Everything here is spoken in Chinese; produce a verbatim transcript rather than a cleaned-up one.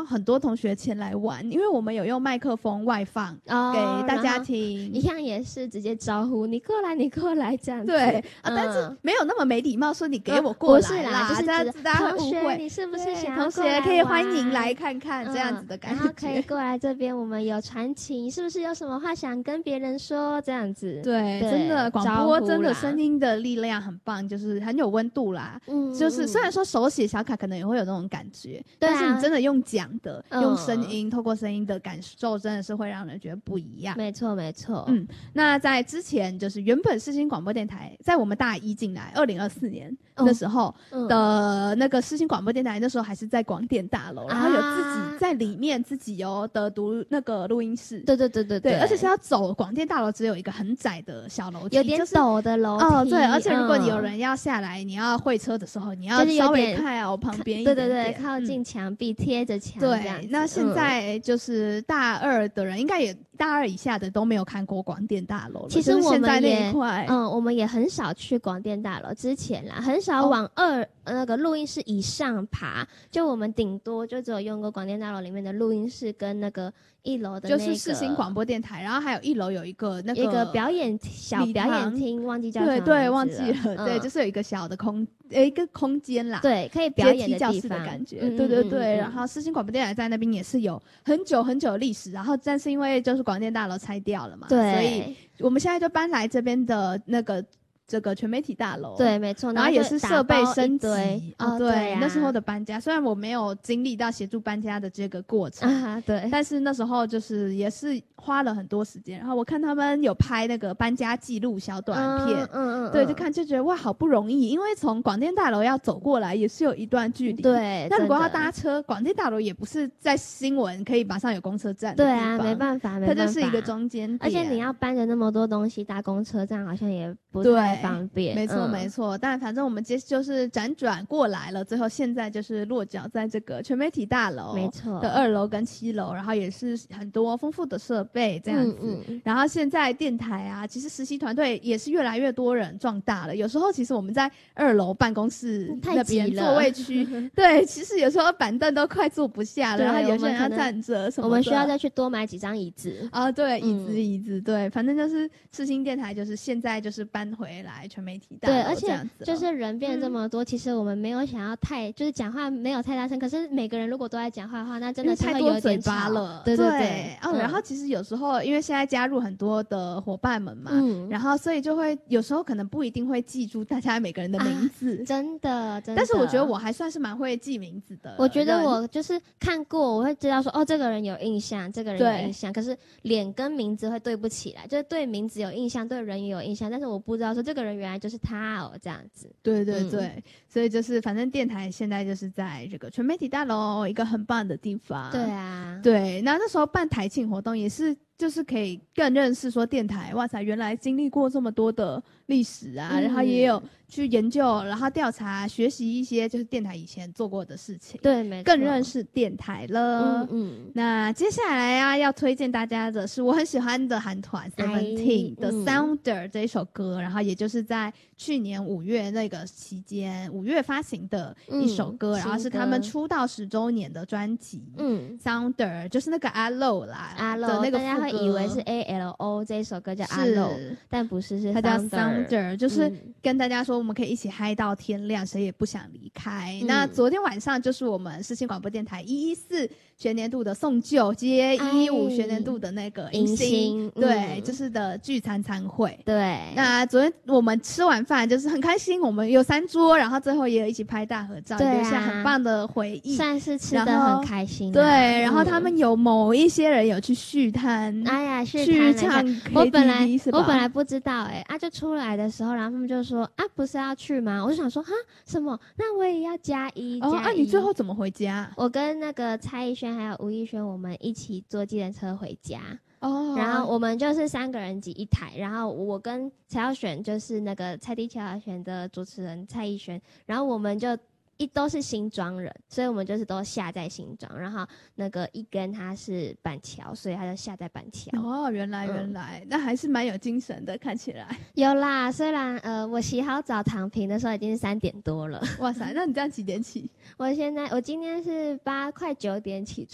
很多同学前来玩，因为我们有用麦克风外放给大家听， 一样也是直接招呼你过来你过来这样子。 对、啊嗯、 但是没有那么没礼貌说你给我过来啦， 嗯、不是啦， 就是大家会误会你是不是想要同学可以欢迎来看看、嗯、这样子的感觉， 然后可以过来这边，我们有传情，是不是有什么话想跟别人说这样子。 对, 对真的广播真的声音的力量很棒，就是很有温度啦。嗯，就是虽然说手写小卡可能也会有那种感觉、啊、但是你真的用讲的、嗯、用声音透过声音的感受真的是会让人觉得不一样。 没错没错。 嗯，那在之前就是原本世新广播电台在我们大一进来二零二四年的时候的那个世新广播电台，那时候还是在广电大楼、嗯、然后有自己在里面自己有的读那个录音室。 对对对对 对, 对，而且是要走广电大楼只有一个很窄的小楼梯， 有点陡的楼梯、 就是、哦对，而且如果你有人要下来、嗯、你要会车的时候你要稍微靠旁边一点点， 对对对，靠近墙壁贴着墙。 对，那现在就是大二的人、嗯、应该也大二以下的都没有看过广电大楼了。 其实我们也、 就是、那一块嗯，我们也很少去广电大楼，之前啦很少往二、哦、那个录音室以上爬，就我们顶多就只有用过广电大楼里面的录音室跟那个一楼的那个就是世新广播电台，然后还有一楼有一个那个一个表演小表演厅，忘记叫什么对对忘记了、 嗯、 对，就是有一个小的空一个空间啦， 对，可以表演的地方， 阶梯教室的感觉、嗯、对对对、嗯、然后世新广播电台在那边也是有很久很久的历史，然后但是因为就是广电大楼拆掉了嘛， 对， 所以我们现在就搬来这边的那个这个全媒体大楼。 对没错， 然后也是设备升级哦， 对、 对啊、 那时候的搬家虽然我没有经历到协助搬家的这个过程、 啊、对， 但是那时候就是也是花了很多时间，然后我看他们有拍那个搬家记录小短片，嗯嗯嗯，对，就看就觉得哇好不容易，因为从广电大楼要走过来也是有一段距离， 对， 那如果要搭车，广电大楼也不是在新闻可以马上有公车站的地方，对啊，没办法没办法， 它就是一个中间点， 而且你要搬着那么多东西搭公车站好像也不太方便， 没错、嗯、没错，但反正我们接就是辗转过来了，最后现在就是落脚在这个全媒体大楼没错的二楼跟七楼，然后也是很多丰富的设备这样子、嗯嗯、然后现在电台啊其实实习团队也是越来越多人壮大了，有时候其实我们在二楼办公室那边座位区对，其实有时候板凳都快坐不下了，然后有些人要站着什么的， 我们需要再去多买几张椅子啊，对，椅子、嗯、椅子，对，反正就是世新电台就是现在就是搬回来全媒体大楼， 对，而且就是人变这么多、嗯、其实我们没有想要太就是讲话没有太大声，可是每个人如果都在讲话的话那真的是会有点吵， 太多嘴巴了， 对对 对, 对、 哦嗯、然后其实有时候因为现在加入很多的伙伴们嘛、嗯、然后所以就会有时候可能不一定会记住大家每个人的名字、 啊、真的真的， 但是我觉得我还算是蛮会记名字的， 我觉得我就是看过我会知道说哦这个人有印象这个人有印象，可是脸跟名字会对不起来，就是对名字有印象对人也有印象，但是我不知道说这个人原来就是他哦这样子， 对对对、嗯、所以就是反正电台现在就是在这个全媒体大楼一个很棒的地方， 对啊， 对，那那时候办台庆活动也是就是可以更认识说电台哇塞原来经历过这么多的历史啊、嗯、然后也有去研究然后调查学习一些就是电台以前做过的事情， 对，没错， 更认识电台了。嗯嗯，那接下来啊要推荐大家的是我很喜欢的韩团 Seventeen 的 Sounder 这一首歌、嗯、然后也就是在去年五月那个期间五月发行的一首歌、嗯、然后是他们出道十周年的专辑，嗯 Sounder 就是那个阿漏啦， 阿漏那个大家会以为是 A L O 这一首歌叫阿漏，但不是，是它叫 Sounder， 就是跟大家说我们可以一起嗨到天亮，谁也不想离开、嗯、那昨天晚上就是我们世新广播电台一一四学年度的送旧接一五学年度的那个迎新，对、嗯、就是的聚餐餐会，对，那昨天我们吃完饭就是很开心，我们有三桌，然后最后也有一起拍大合照，留、啊、下很棒的回忆， 算是吃得很开心、啊、 对，然后他们有某一些人有去续摊， 哎呀续去唱 K T V， 我本来我本来不知道哎、欸，啊就出来的时候，然后他们就说啊不是要去吗？我就想说哈什么？那我也要加一加一。哦，啊你最后怎么回家？ 我跟那个蔡艺轩还有吴艺轩，我们一起坐计程车回家。哦，然后我们就是三个人挤一台，然后我跟蔡耀选就是那个蔡地乔选的主持人蔡艺轩，然后我们就一都是新庄人，所以我们就是都下在新庄，然后那个一根他是板桥，所以他就下在板桥。 哦，原来原来、嗯、那还是蛮有精神的，看起来。 有啦，虽然呃我洗好澡躺平的时候已经是三点多了。 哇塞，那你这样几点起？ 我现在我今天是八快九点起